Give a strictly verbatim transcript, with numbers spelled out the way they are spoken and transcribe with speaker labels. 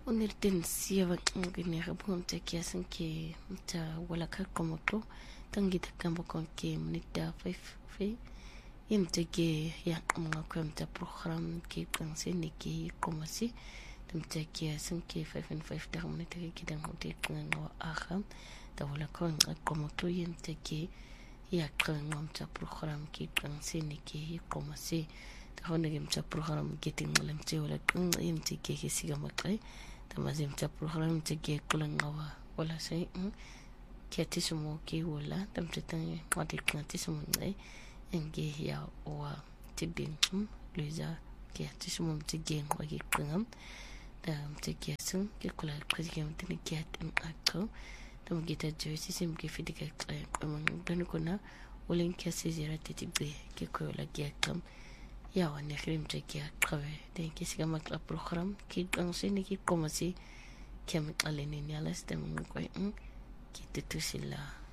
Speaker 1: Onder den siya ginagawa mta kiyasan ke mta wala ka komoto tangita kambo kon ke minita five five imta ke ya mga ko mta program ke kanse ni ke komasi mta kiyasan ke five and five ta minita ke kidan hote ngwa aha ta wala ko komoto imta ke ya kan mta program ke kanse ni ke komasi ta hone mta program getting mta wala kan imta ke ke siga makai tamazim ta program ta ke kulangawa wala sai ke tisumo ke wala tam tan wadi kan tisumo ngai enge ya wa tibin luza ke tisumo ta ke ngwa ke kungam da ta ke sun ke kula ke ke mutun ke tan akko tam ke ta joisi sim ke fidika kuma dan kuna wulen ke sai zira ta tibe ke ko la ke kam ya wa ne khrim ta ke qawe den ke siga makla program ki dan sini ki komasi kem alene ni alas tem ko ki tutusila